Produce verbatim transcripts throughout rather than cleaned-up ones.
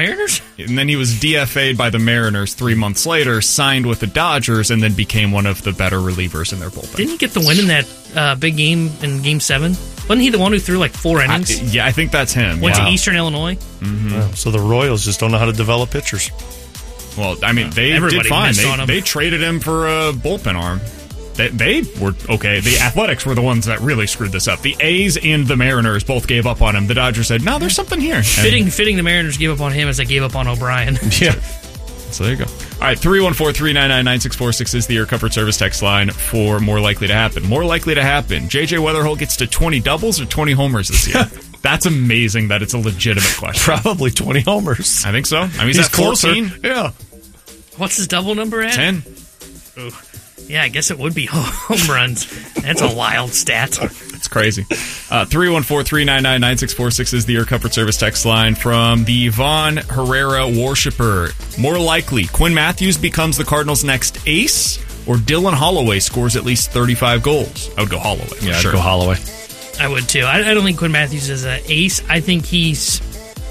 Mariners? And then he was D F A'd by the Mariners three months later, signed with the Dodgers, and then became one of the better relievers in their bullpen. Didn't he get the win in that uh, big game in Game seven? Wasn't he the one who threw like four innings? I, yeah, I think that's him. Went wow. to Eastern Illinois. Mm-hmm. Yeah, so the Royals just don't know how to develop pitchers. Well, I mean, they Everybody did fine. missed They, on him. they traded him for a bullpen arm. They, they were okay. The Athletics were the ones that really screwed this up. The A's and the Mariners both gave up on him. The Dodgers said, no, there's something here. And Fitting, fitting the Mariners gave up on him as they gave up on O'Brien. Yeah. So there you go. All right, three one four, three nine nine, nine six four six is the Air Comfort Service text line for More Likely to Happen. More likely to happen. J J Weatherholt gets to twenty doubles or twenty homers this year. That's amazing that it's a legitimate question. Probably twenty homers. I think so. I mean, he's, He's at closer. fourteen. Yeah. What's his double number at? ten. Ooh. Yeah, I guess it would be home runs. That's a wild stat. It's crazy. Uh, three one four, three nine nine, nine six four six is the Air Comfort Service text line from the Von Herrera worshipper. More likely, Quinn Matthews becomes the Cardinals' next ace, or Dylan Holloway scores at least thirty-five goals. I would go Holloway. For Yeah, sure. I'd go Holloway. I would too. I, I don't think Quinn Matthews is an ace. I think he's...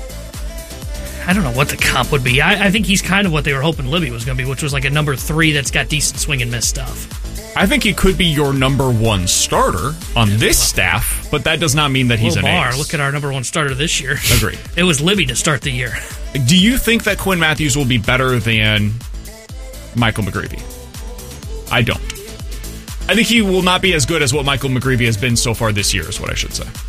I don't know what the comp would be. I, I think he's kind of what they were hoping Libby was going to be, which was like a number three that's got decent swing and miss stuff. I think he could be your number one starter on this well, staff, but that does not mean that he's an bar. ace. Look at our number one starter this year. Agreed. It was Libby to start the year. Do you think that Quinn Matthews will be better than Michael McGreevy? I don't. I think he will not be as good as what Michael McGreevy has been so far this year, is what I should say.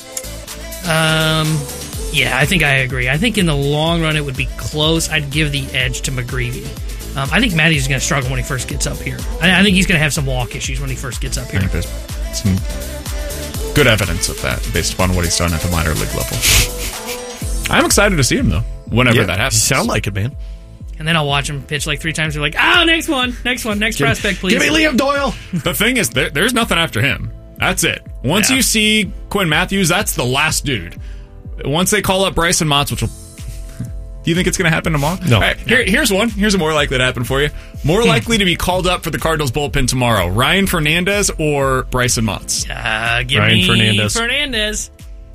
Um... Yeah, I think I agree. I think in the long run it would be close. I'd give the edge to McGreevy. Um, I think Matthews is going to struggle when he first gets up here. I, I think he's going to have some walk issues when he first gets up here. I think there's some good evidence of that based upon what he's done at the minor league level. I'm excited to see him, though, whenever yeah, that happens. You sound like it, man. And then I'll watch him pitch like three times. We're like, oh, next one, next one, next give, prospect, please. Give me Liam Doyle. The thing is, there, there's nothing after him. That's it. Once yeah. you see Quinn Matthews, that's the last dude. Once they call up Bryson Motts, which will... Do you think it's going to happen tomorrow? No. Right, here, here's one. Here's a more likely to happen for you. More likely to be called up for the Cardinals bullpen tomorrow. Ryan Fernandez or Bryson Motts? Uh, give Ryan me Fernandez. Fernandez.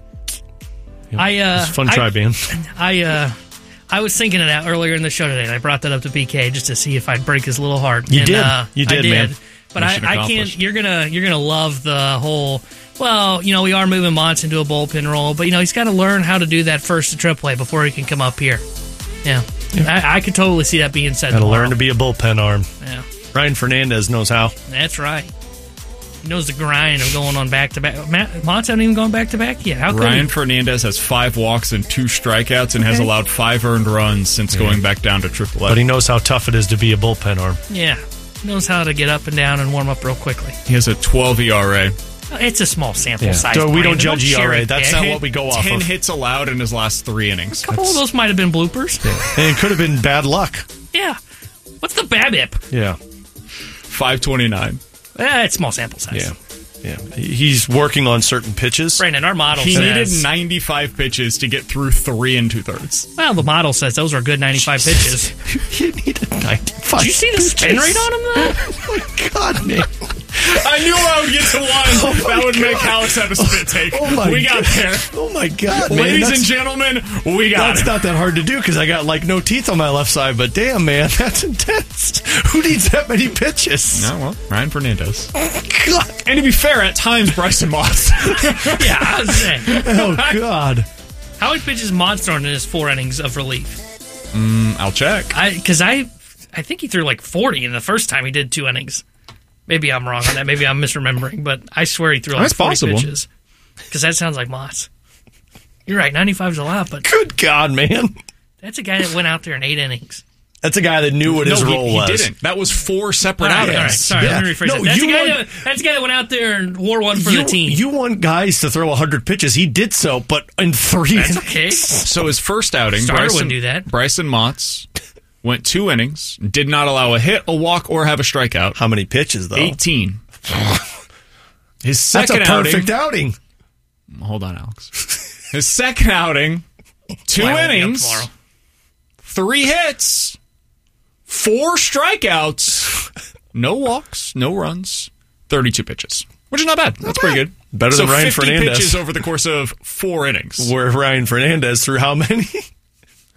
Yep. I, uh, it's a fun I, try, man. I, uh, I was thinking of that earlier in the show today, and I brought that up to B K just to see if I'd break his little heart. You and, did. Uh, you did, I did, man. But I, I can't... You're gonna, you're gonna love the whole... Well, you know, we are moving Motts into a bullpen role, but, you know, he's got to learn how to do that first to triple A before he can come up here. Yeah. yeah. I, I could totally see that being said. Got to tomorrow. learn to be a bullpen arm. Yeah. Ryan Fernandez knows how. That's right. He knows the grind of going on back-to-back. Motts haven't even gone back-to-back yet. How Ryan he? Fernandez has five walks and two strikeouts and okay. has allowed five earned runs since yeah. going back down to triple A. But he knows how tough it is to be a bullpen arm. Yeah. He knows how to get up and down and warm up real quickly. He has a twelve E R A. It's a small sample yeah. size. So we don't Brian. judge don't E R A. That's not what we go off Ten of. hits allowed in his last three innings. A couple That's... of those might have been bloopers. Yeah. And it could have been bad luck. Yeah. What's the BABIP? Yeah. five twenty-nine. Eh, it's small sample size. Yeah. Yeah, he's working on certain pitches. Brandon, our model he says... He needed ninety-five pitches to get through three and two-thirds. Well, the model says those are good ninety-five pitches. You needed ninety-five Did you see the pitches. spin rate on him, though? Oh, my God, man. I knew I would get to one. Oh that would God. make Alex have a spit take. Oh my we got God. there. Oh, my God, man. Ladies that's, and gentlemen, we got That's it. not that hard to do because I got, like, no teeth on my left side. But, damn, man, that's intense. Who needs that many pitches? No, well, Ryan Fernandez. God. And to be fair, at times, Bryson Motts. Yeah, I was saying. Oh, God. How many pitches Motts thrown in his four innings of relief? Mm, I'll check. Because I, I, I think he threw like forty in the first time he did two innings. Maybe I'm wrong on that. Maybe I'm misremembering. But I swear he threw like That's forty possible. pitches. Because that sounds like Motts. You're right, ninety-five is a lot, but... Good God, man. That's a guy that went out there in eight innings. That's a guy that knew what no, his he, role he was. He didn't. That was four separate all right, outings. All right, sorry, yeah. let me rephrase no, that. That's a, guy want, that, that's a guy that went out there and wore one for you, the team. You want guys to throw one hundred pitches. He did so, but in three That's innings. okay. So his first outing, Starter Bryson, wouldn't do that. Bryson Motts went two innings, did not allow a hit, a walk, or have a strikeout. How many pitches, though? eighteen. His second That's a perfect outing, outing. Hold on, Alex. His second outing, two Well, innings, three hits, four strikeouts, no walks, no runs, thirty-two pitches, which is not bad. That's pretty good. Better so than Ryan fifty Fernandez. pitches over the course of four innings. Where Ryan Fernandez threw how many?